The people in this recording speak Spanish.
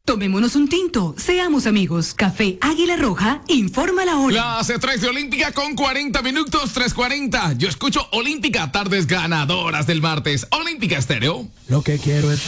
Tomémonos un tinto, seamos amigos. Café Águila Roja, informa la hora. Las 3 de Olímpica con 40 minutos, 3:40. Yo escucho Olímpica, tardes ganadoras del martes. Olímpica Estéreo. Lo que quiero es